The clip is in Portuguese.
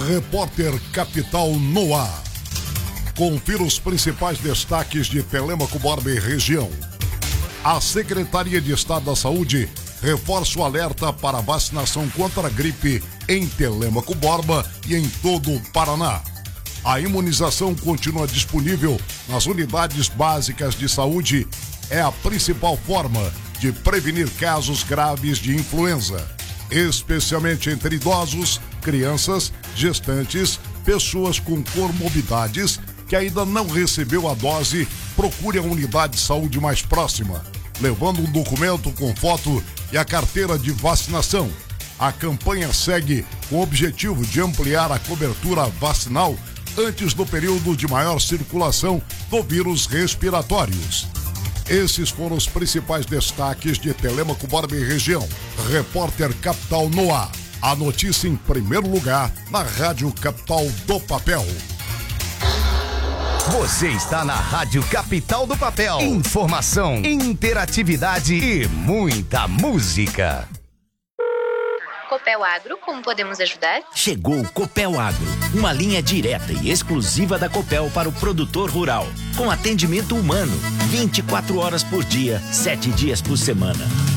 Repórter Capital no ar. Confira os principais destaques de Telêmaco Borba e região. A Secretaria de Estado da Saúde reforça o alerta para vacinação contra a gripe em Telêmaco Borba e em todo o Paraná. A imunização continua disponível nas unidades básicas de saúde. É a principal forma de prevenir casos graves de influenza, especialmente entre idosos, crianças, gestantes, pessoas com comorbidades que ainda não recebeu a dose. Procure a unidade de saúde mais próxima, levando um documento com foto e a carteira de vacinação. A campanha segue com o objetivo de ampliar a cobertura vacinal antes do período de maior circulação do vírus respiratórios. Esses foram os principais destaques de Telêmaco Borba e região. Repórter Capital no ar. A notícia em primeiro lugar na Rádio Capital do Papel. Você está na Rádio Capital do Papel. Informação, interatividade e muita música. Copel Agro, como podemos ajudar? Chegou o Copel Agro, uma linha direta e exclusiva da Copel para o produtor rural, com atendimento humano, 24 horas por dia, 7 dias por semana.